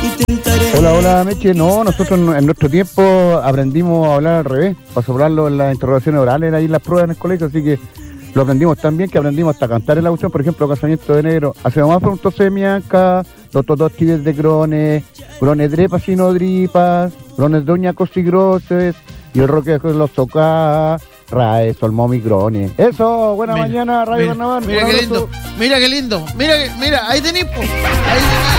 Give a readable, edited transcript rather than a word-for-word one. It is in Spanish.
Hola, Meche. No, nosotros en nuestro tiempo aprendimos a hablar al revés, para soplarlo en las interrogaciones orales, ahí en las pruebas en el colegio, así que lo aprendimos tan bien que aprendimos hasta cantar en la audición, por ejemplo, Casamiento de Negro. Hacemos más preguntas semianca, los totos tibes de grones, grones drepas y no dripas, grones doñacos y groses, y el roque de los socá, rae, solmomi grones. Eso, buena mañana, Radio Carnaval. Mira qué lindo, mira, ahí tenés, po. Ahí